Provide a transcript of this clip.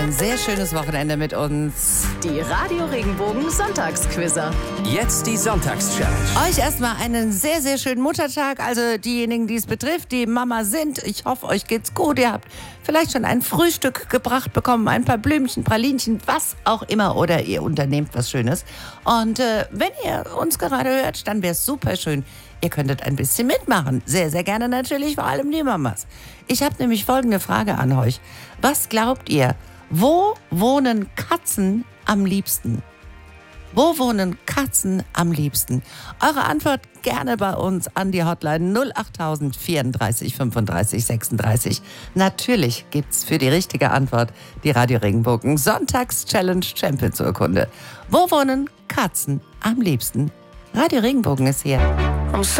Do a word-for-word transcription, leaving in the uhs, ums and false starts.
ein sehr schönes Wochenende mit uns. Die Radio Regenbogen Sonntagsquizzer. Jetzt die Sonntagschallenge. Euch erstmal einen sehr, sehr schönen Muttertag. Also diejenigen, die es betrifft, die Mama sind. Ich hoffe, euch geht's gut. Ihr habt vielleicht schon ein Frühstück gebracht bekommen, ein paar Blümchen, Pralinchen, was auch immer. Oder ihr unternehmt was Schönes. Und äh, wenn ihr uns gerade hört, dann wäre es super schön. Ihr könntet ein bisschen mitmachen. Sehr, sehr gerne natürlich, vor allem die Mamas. Ich habe nämlich folgende Frage an euch. Was glaubt ihr, wo wohnen Katzen am liebsten? Wo wohnen Katzen am liebsten? Eure Antwort gerne bei uns an die Hotline null acht tausend vierunddreißig fünfunddreißig sechsunddreißig. Natürlich gibt's für die richtige Antwort die Radio Regenbogen Sonntags-Challenge Champions Urkunde. Wo wohnen Katzen am liebsten? Radio Regenbogen ist hier.